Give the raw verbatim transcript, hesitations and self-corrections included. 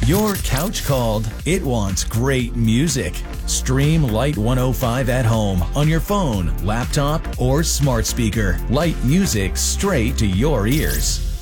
Your couch called. It wants great music. Stream Light one oh five at home on your phone, laptop, or smart speaker. Light music straight to your ears.